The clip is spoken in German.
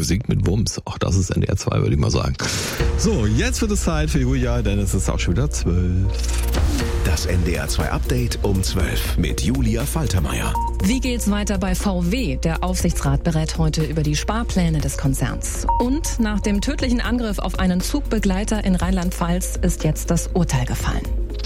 Musik mit Wumms. Auch das ist NDR 2, würde ich mal sagen. So, jetzt wird es Zeit für Julia, denn es ist auch schon wieder 12. Das NDR 2 Update um 12 mit Julia Faltermeier. Wie geht's weiter bei VW? Der Aufsichtsrat berät heute über die Sparpläne des Konzerns. Und nach dem tödlichen Angriff auf einen Zugbegleiter in Rheinland-Pfalz ist jetzt das Urteil gefallen.